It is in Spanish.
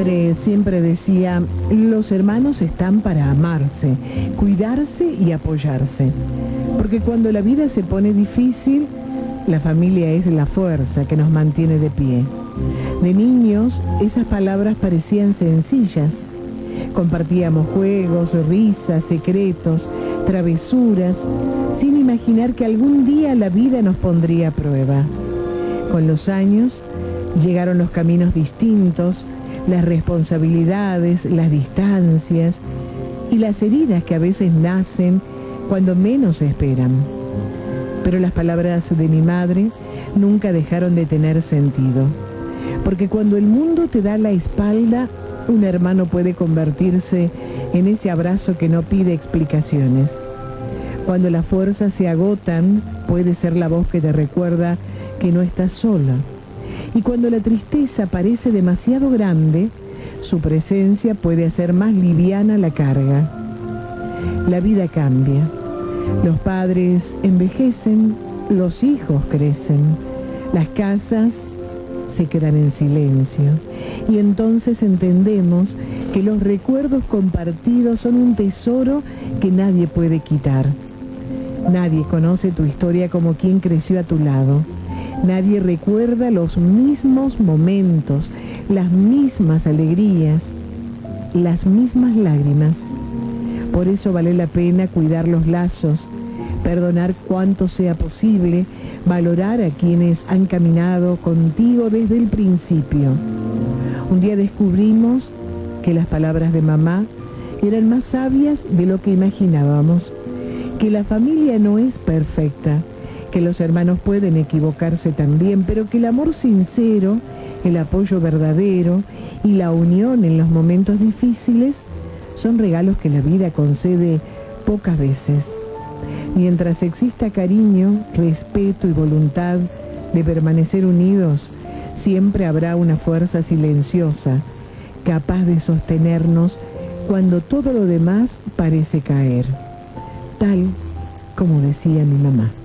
madre siempre decía, los hermanos están para amarse, cuidarse y apoyarse. Porque cuando la vida se pone difícil, la familia es la fuerza que nos mantiene de pie. De niños, esas palabras parecían sencillas. Compartíamos juegos, risas, secretos, travesuras, sin imaginar que algún día la vida nos pondría a prueba. Con los años, llegaron los caminos distintos, las responsabilidades, las distancias y las heridas que a veces nacen cuando menos se esperan. Pero las palabras de mi madre nunca dejaron de tener sentido, porque cuando el mundo te da la espalda, un hermano puede convertirse en ese abrazo que no pide explicaciones. Cuando las fuerzas se agotan, puede ser la voz que te recuerda que no estás sola. Y cuando la tristeza parece demasiado grande, su presencia puede hacer más liviana la carga. La vida cambia. Los padres envejecen, los hijos crecen, las casas se quedan en silencio. Y entonces entendemos que los recuerdos compartidos son un tesoro que nadie puede quitar. Nadie conoce tu historia como quien creció a tu lado. Nadie recuerda los mismos momentos, las mismas alegrías, las mismas lágrimas. Por eso vale la pena cuidar los lazos, perdonar cuanto sea posible, valorar a quienes han caminado contigo desde el principio. Un día descubrimos que las palabras de mamá eran más sabias de lo que imaginábamos, que la familia no es perfecta, que los hermanos pueden equivocarse también, pero que el amor sincero, el apoyo verdadero y la unión en los momentos difíciles son regalos que la vida concede pocas veces. Mientras exista cariño, respeto y voluntad de permanecer unidos, siempre habrá una fuerza silenciosa, capaz de sostenernos cuando todo lo demás parece caer, tal como decía mi mamá.